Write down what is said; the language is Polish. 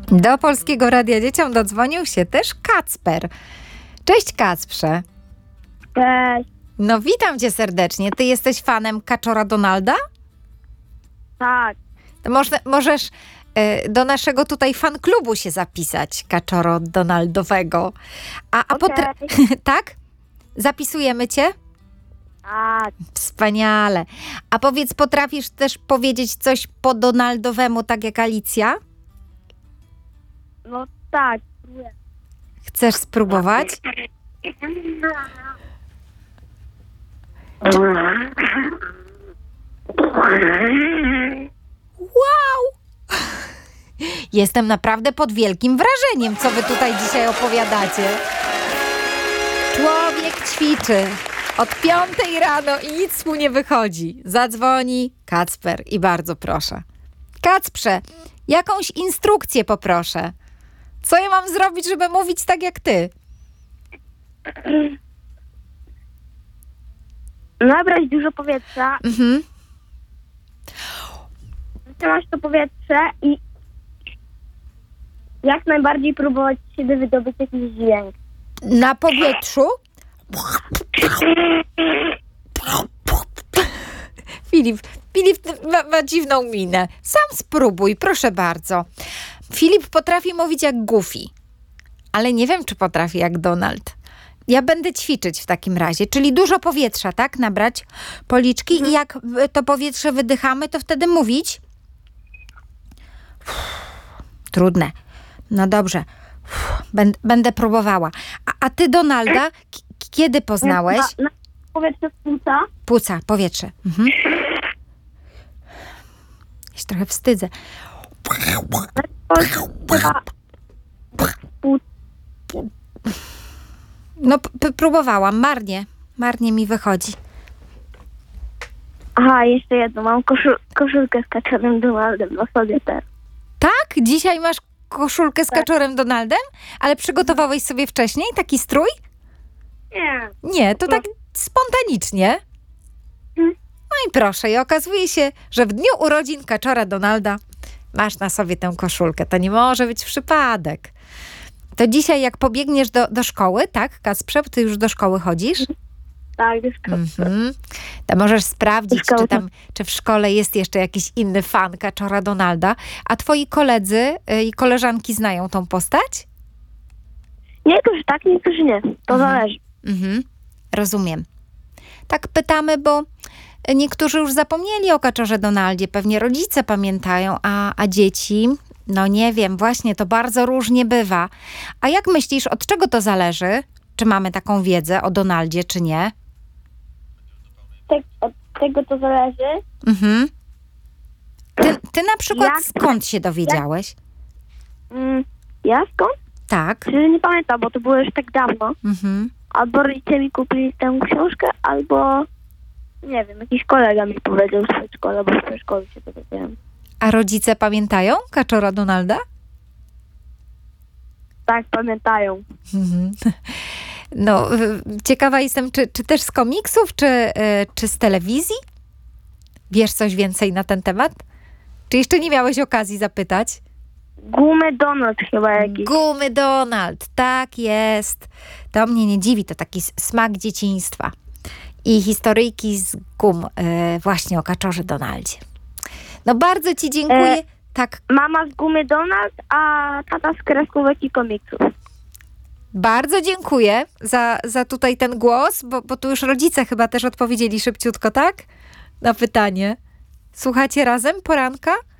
Do Polskiego Radia Dzieciom dodzwonił się też Kacper. Cześć Kacprze. Cześć. No witam cię serdecznie. Ty jesteś fanem Kaczora Donalda? Tak. To możesz do naszego tutaj fan klubu się zapisać, Kaczoro Donaldowego. Tak? Zapisujemy cię? Tak. Wspaniale. A powiedz, potrafisz też powiedzieć coś po Donaldowemu, tak jak Alicja? No tak. Chcesz spróbować? Wow! Jestem naprawdę pod wielkim wrażeniem, co wy tutaj dzisiaj opowiadacie. Człowiek ćwiczy od 5 rano i nic mu nie wychodzi. Zadzwoni Kacper i bardzo proszę. Kacprze, jakąś instrukcję poproszę. Co ja mam zrobić, żeby mówić tak jak ty? Nabrać dużo powietrza, Mhm. zatrzymasz to powietrze i jak najbardziej próbować z siebie wydobyć jakiś dźwięk. Na powietrzu? Filip ma dziwną minę. Sam spróbuj, proszę bardzo. Filip potrafi mówić jak Goofy, ale nie wiem, czy potrafi jak Donald. Ja będę ćwiczyć w takim razie, czyli dużo powietrza, tak? Nabrać policzki i jak to powietrze wydychamy, to wtedy mówić. Trudne. No dobrze. Będę próbowała. A ty Donalda, kiedy poznałeś? Na powietrze z płuca. Płuca, powietrze. Mhm. Ja się trochę wstydzę. No, próbowałam, marnie mi wychodzi. Aha, jeszcze jedno. Mam koszulkę z Kaczorem Donaldem na sobie też. Tak? Dzisiaj masz koszulkę z Kaczorem Donaldem? Ale przygotowałeś sobie wcześniej taki strój? Nie. Nie, to tak spontanicznie. No i proszę, i okazuje się, że w dniu urodzin Kaczora Donalda masz na sobie tę koszulkę. To nie może być przypadek. To dzisiaj jak pobiegniesz do szkoły, tak, Kacprze? Ty już do szkoły chodzisz? Tak, już To możesz sprawdzić, czy w szkole jest jeszcze jakiś inny fan Kaczora Donalda. A twoi koledzy i koleżanki znają tą postać? Niektórzy tak, niektórzy nie. To zależy. Rozumiem. Tak pytamy, bo niektórzy już zapomnieli o Kaczorze Donaldzie. Pewnie rodzice pamiętają, a dzieci... No nie wiem, właśnie to bardzo różnie bywa. A jak myślisz, od czego to zależy? Czy mamy taką wiedzę o Donaldzie, czy nie? Od tego to zależy. Ty na przykład skąd się dowiedziałeś? Ja skąd? Tak. Czyli nie pamiętam, bo to było już tak dawno. Albo rodzice mi kupili tę książkę, albo nie wiem, jakiś kolega mi powiedział w swojej szkole, bo w swojej szkole się dowiedziałem. A rodzice pamiętają Kaczora Donalda? Tak, pamiętają. No, ciekawa jestem, czy też z komiksów, czy z telewizji? Wiesz coś więcej na ten temat? Czy jeszcze nie miałeś okazji zapytać? Gumy Donald chyba jakiś. Gumy Donald, tak jest. To mnie nie dziwi, to taki smak dzieciństwa. I historyjki z gum właśnie o Kaczorze Donaldzie. No bardzo ci dziękuję. Tak. Mama z Gumy Donald, a tata z kreskówek i komiksów. Bardzo dziękuję za tutaj ten głos, bo tu już rodzice chyba też odpowiedzieli szybciutko, tak? Na pytanie. Słuchacie razem poranka?